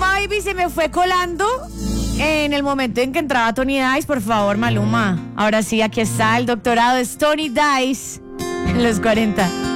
Maluma Baby se me fue colando en el momento en que entraba Tony Dice. Por favor, Maluma. Ahora sí, aquí está el doctorado de Tony Dice en los 40.